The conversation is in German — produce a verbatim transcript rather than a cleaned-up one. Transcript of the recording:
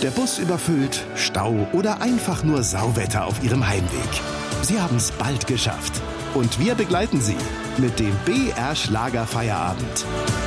Der Bus überfüllt, Stau oder einfach nur Sauwetter auf Ihrem Heimweg. Sie haben es bald geschafft. Und wir begleiten Sie mit dem B R Schlager Feierabend.